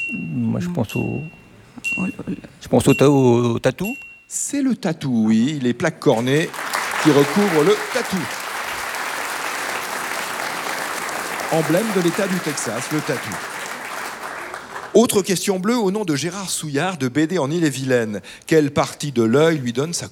Moi, je pense au tatou. C'est le tatou, oui, les plaques cornées qui recouvrent le tatou. Emblème de l'État du Texas, le tatou. Autre question bleue au nom de Gérard Souillard de BD en Ille-et-Vilaine. Quelle partie de l'œil lui donne sa couleur ?